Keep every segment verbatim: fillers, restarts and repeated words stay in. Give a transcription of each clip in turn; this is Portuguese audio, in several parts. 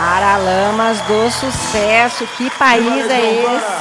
Paralamas do Sucesso. Que país é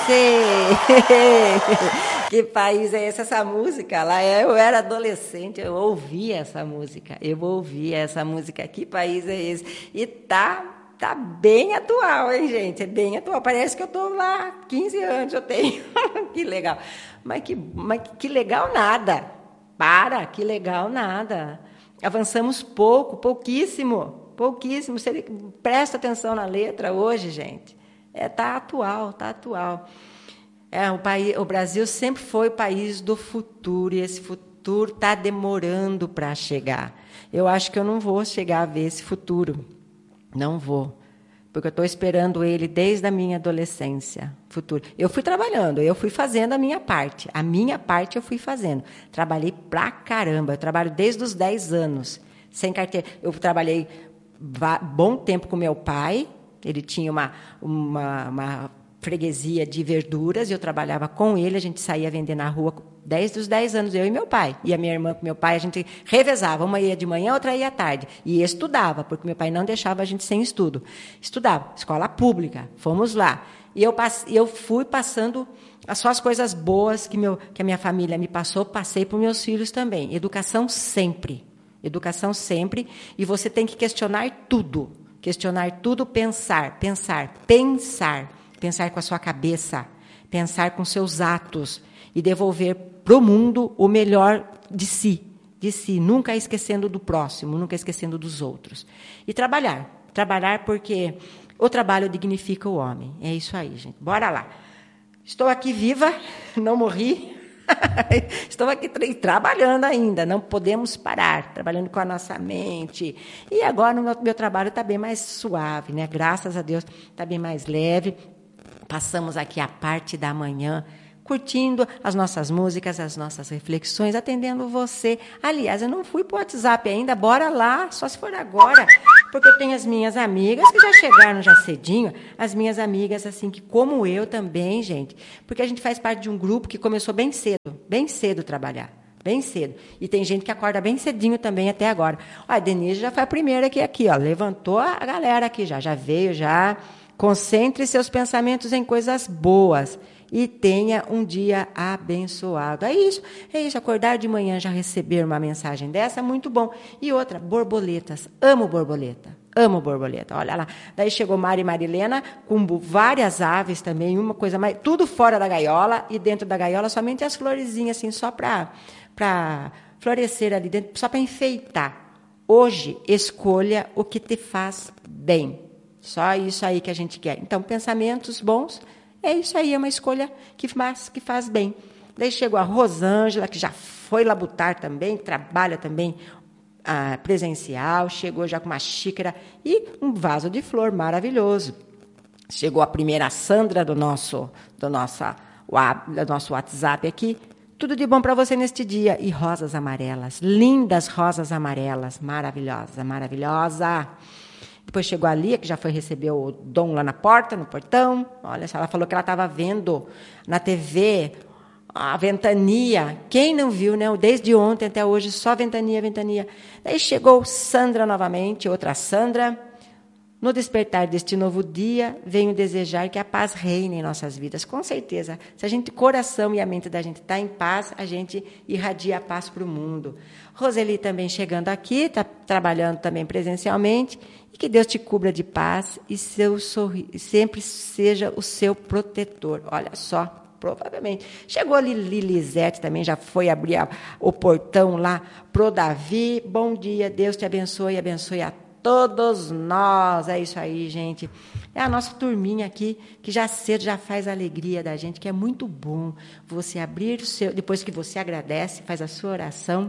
esse? Que país é esse? Essa música lá, eu era adolescente, eu ouvia essa música. Eu ouvia essa música. Que país é esse? E tá, tá bem atual, hein, gente? É bem atual. Parece que eu tô lá, quinze anos eu tenho. Que legal. Mas que, mas que legal nada. Para, que legal nada. Avançamos pouco, pouquíssimo. Pouquíssimo. Você presta atenção na letra hoje, gente. É, tá atual, tá atual. É, o, país, o Brasil sempre foi o país do futuro, e esse futuro está demorando para chegar. Eu acho que eu não vou chegar a ver esse futuro. Não vou. Porque eu estou esperando ele desde a minha adolescência. Futuro. Eu fui trabalhando, eu fui fazendo a minha parte. A minha parte eu fui fazendo. Trabalhei pra caramba. Eu trabalho desde os dez anos, sem carteira. Eu trabalhei bom tempo com meu pai. Ele tinha uma, uma, uma freguesia de verduras e eu trabalhava com ele. A gente saía vender na rua desde os dez anos, eu e meu pai. E a minha irmã com meu pai, a gente revezava. Uma ia de manhã, outra ia à tarde. E estudava, porque meu pai não deixava a gente sem estudo. Estudava, escola pública. Fomos lá. E eu, eu fui passando só as coisas boas que, meu, que a minha família me passou, passei para os meus filhos também. Educação sempre. Educação sempre. E você tem que questionar tudo. Questionar tudo, pensar, pensar, pensar. Pensar com a sua cabeça. Pensar com seus atos. E devolver para o mundo o melhor de si. De si. Nunca esquecendo do próximo, nunca esquecendo dos outros. E trabalhar. Trabalhar porque o trabalho dignifica o homem. É isso aí, gente. Bora lá. Estou aqui viva, não morri. Estou aqui tra- trabalhando ainda, não podemos parar, trabalhando com a nossa mente. E agora o meu, meu trabalho está bem mais suave, né? Graças a Deus, está bem mais leve. Passamos aqui a parte da manhã, curtindo as nossas músicas, as nossas reflexões, atendendo você. Aliás, eu não fui para o WhatsApp ainda, bora lá, só se for agora, porque eu tenho as minhas amigas que já chegaram já cedinho, as minhas amigas, assim, que como eu também, gente, porque a gente faz parte de um grupo que começou bem cedo, bem cedo trabalhar, bem cedo. E tem gente que acorda bem cedinho também até agora. Ó, a Denise já foi a primeira aqui, aqui, ó, levantou a galera aqui já, já veio, já. Concentre seus pensamentos em coisas boas e tenha um dia abençoado. É isso, é isso. Acordar de manhã, já receber uma mensagem dessa, é muito bom. E outra, borboletas. Amo borboleta. Amo borboleta. Olha lá. Daí chegou Mari Marilena com várias aves também, uma coisa mais... Tudo fora da gaiola e dentro da gaiola somente as florezinhas, assim, só para para florescer ali dentro, só para enfeitar. Hoje, escolha o que te faz bem. Só isso aí que a gente quer. Então, pensamentos bons, é isso aí, é uma escolha que faz, que faz bem. Daí chegou a Rosângela, que já foi labutar também, trabalha também ah, presencial, chegou já com uma xícara e um vaso de flor maravilhoso. Chegou a primeira Sandra do nosso, do nossa, do nosso WhatsApp aqui. Tudo de bom para você neste dia. E rosas amarelas, lindas rosas amarelas, maravilhosa, maravilhosa. Depois chegou a Lia, que já foi receber o Dom lá na porta, no portão. Olha só, ela falou que ela estava vendo na T V a ventania. Quem não viu, né? Desde ontem até hoje, só ventania, ventania. Daí chegou Sandra novamente, outra Sandra. No despertar deste novo dia, venho desejar que a paz reine em nossas vidas. Com certeza, se a gente, o coração e a mente da gente está em paz, a gente irradia a paz para o mundo. Roseli também chegando aqui, está trabalhando também presencialmente. E que Deus te cubra de paz e seu sorri- sempre seja o seu protetor. Olha só, provavelmente. Chegou ali Lilizete também, já foi abrir a, o portão lá pro Davi. Bom dia, Deus te abençoe e abençoe a todos nós. É isso aí, gente. É a nossa turminha aqui, que já cedo já faz a alegria da gente, que é muito bom você abrir o seu... Depois que você agradece, faz a sua oração,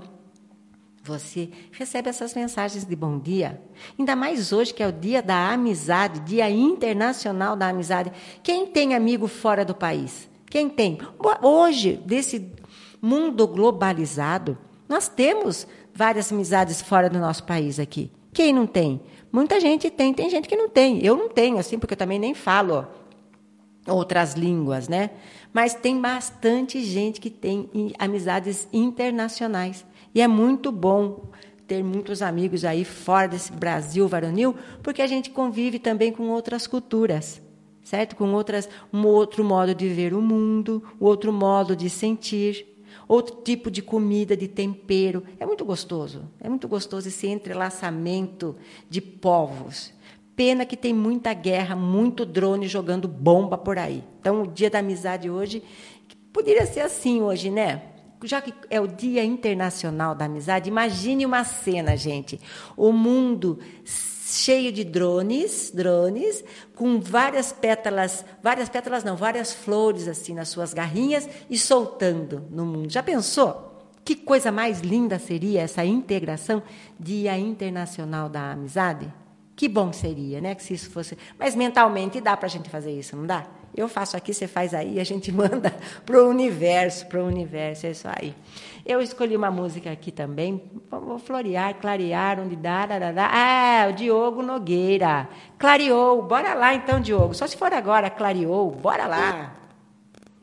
você recebe essas mensagens de bom dia. Ainda mais hoje, que é o dia da amizade, Dia Internacional da Amizade. Quem tem amigo fora do país? Quem tem? Hoje, desse mundo globalizado, nós temos várias amizades fora do nosso país aqui. Quem não tem? Muita gente tem, tem gente que não tem. Eu não tenho, assim, porque eu também nem falo outras línguas, né? Mas tem bastante gente que tem amizades internacionais. E é muito bom ter muitos amigos aí fora desse Brasil varonil, porque a gente convive também com outras culturas, certo? Com outras, um outro modo de ver o mundo, outro modo de sentir, outro tipo de comida, de tempero. É muito gostoso, é muito gostoso esse entrelaçamento de povos. Pena que tem muita guerra, muito drone jogando bomba por aí. Então, o Dia da Amizade hoje, poderia ser assim hoje, né? Já que é o Dia Internacional da Amizade, imagine uma cena, gente. O mundo cheio de drones, drones, com várias pétalas, várias pétalas não, várias flores assim nas suas garrinhas e soltando no mundo. Já pensou? Que coisa mais linda seria essa integração, Dia Internacional da Amizade? Que bom seria, né? Que se isso fosse. Mas mentalmente dá para a gente fazer isso, não dá? Eu faço aqui, você faz aí, a gente manda para o universo, para o universo, é isso aí. Eu escolhi uma música aqui também, vou florear, clarear, onde dá, dá, dá, dá. Ah, o Diogo Nogueira, clareou, bora lá então, Diogo, só se for agora, clareou, bora lá.